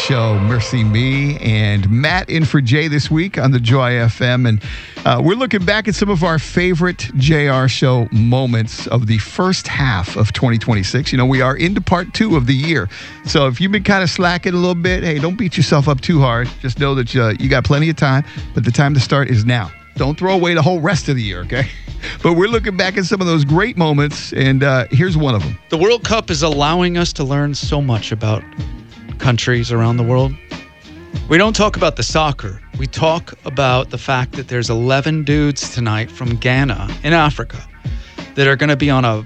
show, Mercy Me, and Matt in for Jay this week on the Joy FM. And we're looking back at some of our favorite JR show moments of the first half of 2026. You know, we are into part 2 of the year. So if you've been kind of slacking a little bit, hey, don't beat yourself up too hard. Just know that you got plenty of time, but the time to start is now. Don't throw away the whole rest of the year, okay? But we're looking back at some of those great moments, and here's one of them. The World Cup is allowing us to learn so much about countries around the world. We don't talk about the soccer. We talk about the fact that there's 11 dudes tonight from Ghana in Africa that are going to be on a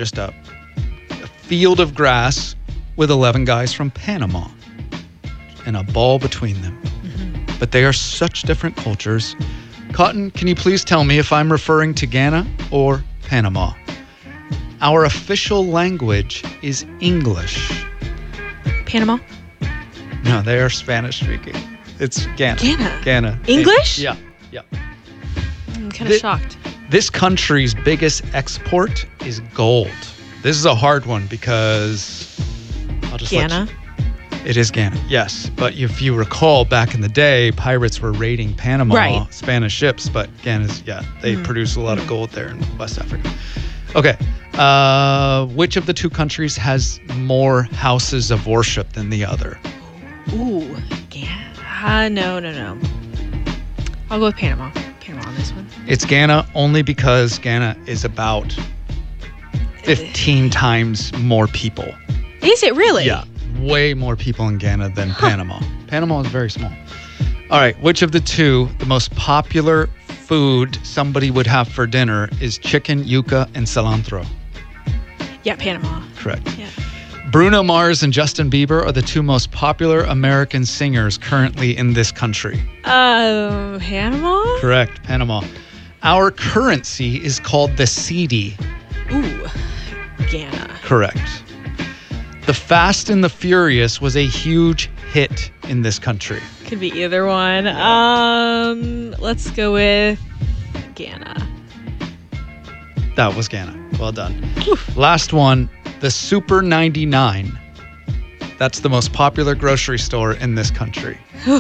field of grass with 11 guys from Panama and a ball between them. Mm-hmm. But they are such different cultures. Cotton, can you please tell me if I'm referring to Ghana or Panama? Our official language is English. Panama? No, they are Spanish speaking. It's Ghana. Ghana. English? Yeah. I'm kind of shocked. This country's biggest export is gold. This is a hard one because I'll just Ghana? It is Ghana, yes. But if you recall, back in the day, pirates were raiding Panama, Spanish ships. But Ghana's, they produce a lot of gold there in West Africa. Okay. Which of the two countries has more houses of worship than the other? Ooh, Ghana. No. I'll go with Panama. Panama on this one. It's Ghana only because Ghana is about 15 times more people. Is it really? Yeah. Way more people in Ghana than Panama. Panama is very small. All right. Which of the two, the most popular food somebody would have for dinner is chicken, yuca, and cilantro? Yeah, Panama. Correct. Yeah. Bruno Mars and Justin Bieber are the two most popular American singers currently in this country. Panama? Correct. Panama. Our currency is called the cedi. Ooh, Ghana. Correct. The Fast and the Furious was a huge hit in this country. Could be either one. Let's go with Ghana. That was Ghana. Well done. Last one, the Super 99. That's the most popular grocery store in this country.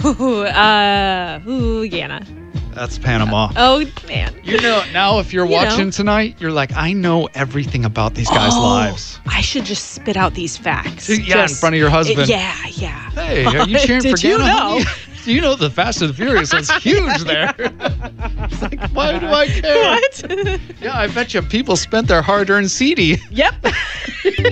Ghana. That's Panama. Oh, man. You know, now if you're watching tonight, you're like, I know everything about these guys' lives. I should just spit out these facts. Yeah, in front of your husband. Yeah. Hey, are you cheering for Ghana? You know? Do you know the Fast and the Furious is huge there? It's like, why do I care? What? Yeah, I bet you people spent their hard-earned cedi. Yep.